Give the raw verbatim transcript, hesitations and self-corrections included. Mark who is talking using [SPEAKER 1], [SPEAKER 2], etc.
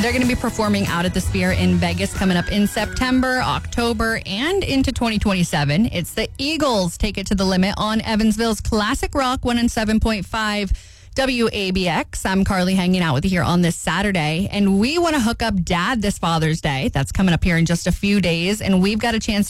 [SPEAKER 1] They're going to be performing out at the Sphere in Vegas coming up in September, October, and into twenty twenty-seven. It's the Eagles. Take it to the limit on Evansville's Classic Rock one oh seven point five W A B X. I'm Carly hanging out with you here on this Saturday, and we want to hook up Dad this Father's Day. That's coming up here in just a few days, and we've got a chance